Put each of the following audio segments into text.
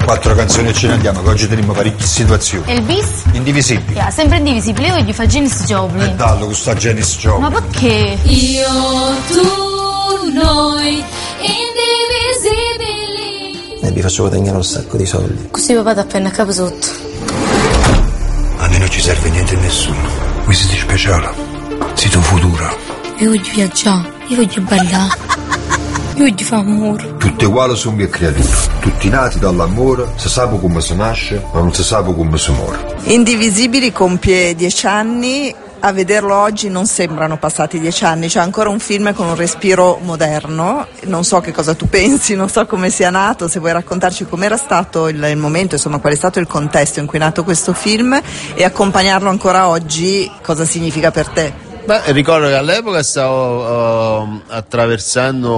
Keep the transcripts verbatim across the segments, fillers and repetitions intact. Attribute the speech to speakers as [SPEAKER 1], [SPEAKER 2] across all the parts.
[SPEAKER 1] Quattro canzoni e ce ne andiamo, che oggi teniamo parecchie situazioni.
[SPEAKER 2] E il bis?
[SPEAKER 1] Indivisibili.
[SPEAKER 2] Yeah, sempre indivisibili, io voglio fare Janis Joplin.
[SPEAKER 1] E dallo questa Janis Joplin.
[SPEAKER 2] Ma perché?
[SPEAKER 3] Io, tu, noi, indivisibili.
[SPEAKER 4] E vi faccio guadagnare un sacco di soldi.
[SPEAKER 2] Così papà ti appena a capo sotto.
[SPEAKER 1] A noi non ci serve niente a nessuno. Voi siete speciali. Siete futuro.
[SPEAKER 2] Io voglio viaggiare, io voglio ballare. Io voglio fare amore.
[SPEAKER 1] Tutti uguali sono mie creature. Tutti nati dall'amore, si sa come si nasce, ma non si sa come si muore.
[SPEAKER 5] Indivisibili compie dieci anni. A vederlo oggi non sembrano passati dieci anni, c'è ancora un film con un respiro moderno. Non so che cosa tu pensi, non so come sia nato, se vuoi raccontarci com'era stato il, il momento, insomma qual è stato il contesto in cui è nato questo film e accompagnarlo ancora oggi, cosa significa per te?
[SPEAKER 6] Beh, ricordo che all'epoca stavo uh, attraversando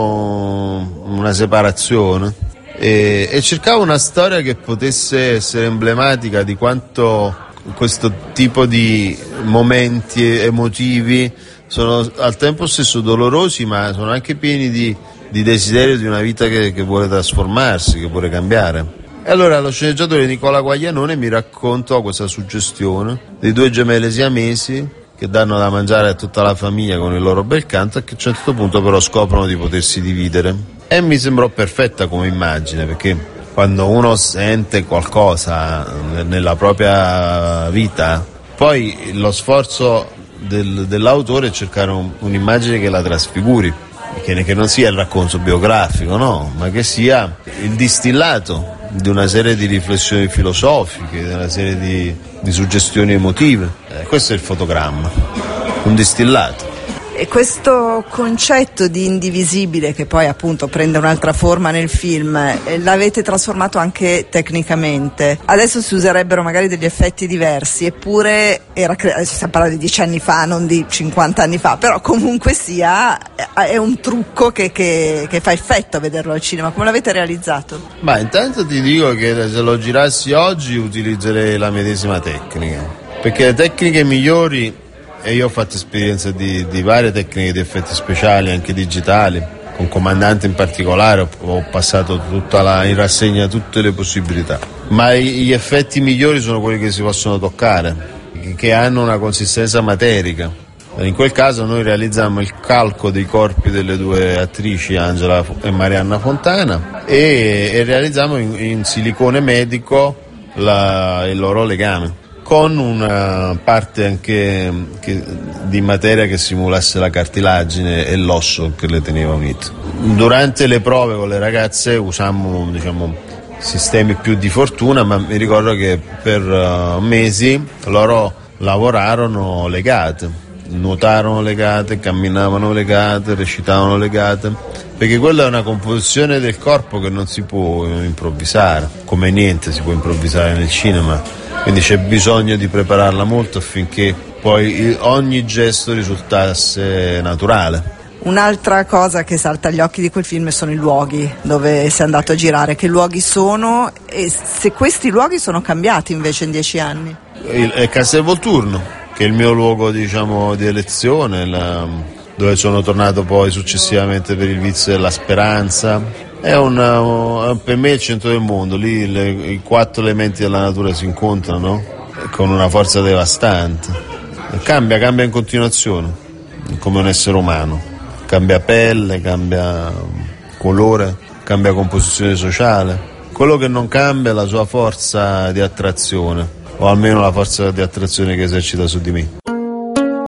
[SPEAKER 6] una separazione e, e cercavo una storia che potesse essere emblematica di quanto questo tipo di momenti emotivi sono al tempo stesso dolorosi, ma sono anche pieni di, di desiderio di una vita che, che vuole trasformarsi, che vuole cambiare. E allora lo sceneggiatore Nicola Guaglianone mi raccontò questa suggestione dei due gemelle siamesi che danno da mangiare a tutta la famiglia con il loro bel canto e che a un certo punto però scoprono di potersi dividere. E mi sembrò perfetta come immagine, perché quando uno sente qualcosa nella propria vita, poi lo sforzo del, dell'autore è cercare un, un'immagine che la trasfiguri, che, che non sia il racconto biografico, no, ma che sia il distillato di una serie di riflessioni filosofiche, di una serie di, di suggestioni emotive. Eh, questo è il fotogramma, un distillato.
[SPEAKER 5] E questo concetto di indivisibile, che poi appunto prende un'altra forma nel film, eh, l'avete trasformato anche tecnicamente. Adesso si userebbero magari degli effetti diversi, eppure era cre- si sta parlando di dieci anni fa, non di cinquanta anni fa, però comunque sia è un trucco che, che, che fa effetto a vederlo al cinema. Come l'avete realizzato?
[SPEAKER 6] Ma intanto ti dico che se lo girassi oggi utilizzerei la medesima tecnica, perché le tecniche migliori, e io ho fatto esperienza di, di varie tecniche di effetti speciali anche digitali, con Comandante in particolare ho, ho passato tutta la, in rassegna tutte le possibilità, ma i, gli effetti migliori sono quelli che si possono toccare, che, che hanno una consistenza materica. In quel caso noi realizzammo il calco dei corpi delle due attrici, Angela e Marianna Fontana, e, e realizzammo in, in silicone medico la, il loro legame, con una parte anche che, di materia che simulasse la cartilagine e l'osso che le teneva unite. Durante le prove con le ragazze usammo, diciamo, sistemi più di fortuna, ma mi ricordo che per uh, mesi loro lavorarono legate, nuotarono legate, camminavano legate, recitavano legate, perché quella è una composizione del corpo che non si può improvvisare, come niente si può improvvisare nel cinema. Quindi c'è bisogno di prepararla molto affinché poi ogni gesto risultasse naturale.
[SPEAKER 5] Un'altra cosa che salta agli occhi di quel film sono i luoghi dove sei andato a girare. Che luoghi sono e se questi luoghi sono cambiati invece in dieci anni?
[SPEAKER 6] Il, è Castelvolturno, che è il mio luogo, diciamo, di elezione, la, dove sono tornato poi successivamente per il Vizio della Speranza. È una, per me è il centro del mondo, lì le, i quattro elementi della natura si incontrano con una forza devastante. Cambia, cambia in continuazione, come un essere umano. Cambia pelle, cambia colore, cambia composizione sociale. Quello che non cambia è la sua forza di attrazione, o almeno la forza di attrazione che esercita su di me.